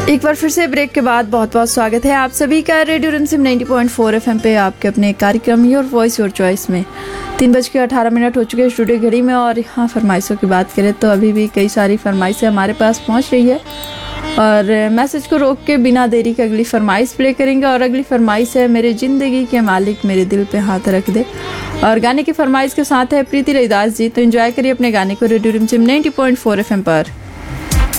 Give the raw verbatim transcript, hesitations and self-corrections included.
एक बार फिर से ब्रेक के बाद बहुत बहुत स्वागत है आप सभी का रेडियो रिमझिम नब्बे पॉइंट चार एफएम पे आपके अपने कार्यक्रम योर वॉइस योर चॉइस में। तीन बज के अठारह मिनट हो चुके हैं स्टूडियो घड़ी में। और यहाँ फरमाइशों की बात करें तो अभी भी कई सारी फरमाइशें हमारे पास पहुँच रही है और मैसेज को रोक के बिना देरी के अगली फरमाइश प्ले करेंगे। और अगली फरमाइश है मेरे ज़िंदगी के मालिक मेरे दिल पे हाथ रख दे। और गाने की फरमाइश के साथ है प्रीति रैदास जी। तो एंजॉय करिए अपने गाने को रेडियो रिमझिम नब्बे पॉइंट चार एफएम पर।